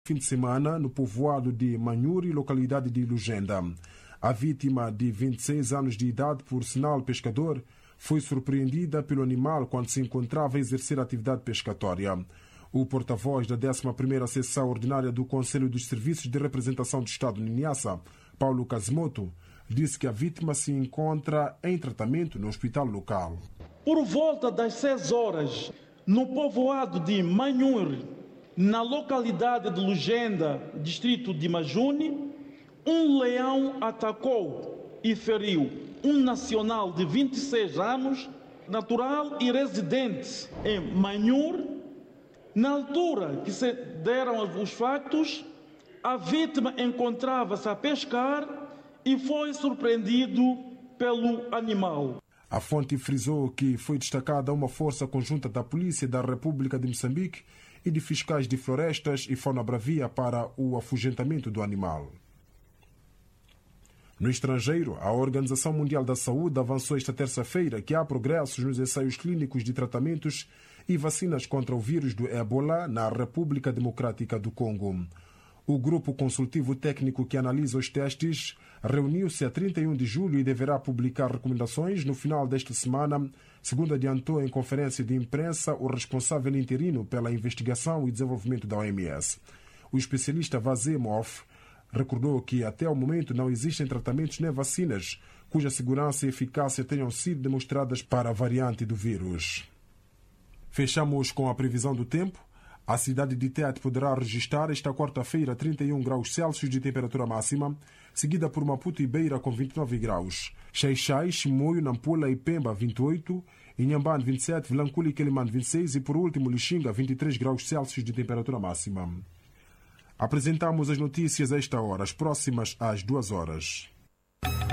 fim de semana no povoado de Manhuri, localidade de Lugenda. A vítima, de 26 anos de idade, por sinal pescador, foi surpreendida pelo animal quando se encontrava a exercer atividade pescatória. O porta-voz da 11ª Sessão Ordinária do Conselho dos Serviços de Representação do Estado de Niassa, Paulo Casimoto, disse que a vítima se encontra em tratamento no hospital local. Por volta das 6 horas, no povoado de Manhuri, na localidade de Lugenda, distrito de Majuni, um leão atacou e feriu um nacional de 26 anos, natural e residente em Manhuri. Na altura que se deram os factos, a vítima encontrava-se a pescar e foi surpreendido pelo animal. A fonte frisou que foi destacada uma força conjunta da Polícia da República de Moçambique e de fiscais de florestas e fauna bravia para o afugentamento do animal. No estrangeiro, a Organização Mundial da Saúde avançou esta terça-feira que há progressos nos ensaios clínicos de tratamentos e vacinas contra o vírus do Ebola na República Democrática do Congo. O grupo consultivo técnico que analisa os testes reuniu-se a 31 de julho e deverá publicar recomendações no final desta semana, segundo adiantou em conferência de imprensa o responsável interino pela investigação e desenvolvimento da OMS. O especialista Vazemov recordou que até o momento não existem tratamentos nem vacinas cuja segurança e eficácia tenham sido demonstradas para a variante do vírus. Fechamos com a previsão do tempo. A cidade de Tete poderá registrar esta quarta-feira 31 graus Celsius de temperatura máxima, seguida por Maputo e Beira com 29 graus. Xai-Xai, Chimoio, Nampula e Pemba 28, Inhambane 27, Vilankula e Quelimane 26 e por último Lixinga 23 graus Celsius de temperatura máxima. Apresentamos as notícias a esta hora, as próximas às 2 horas.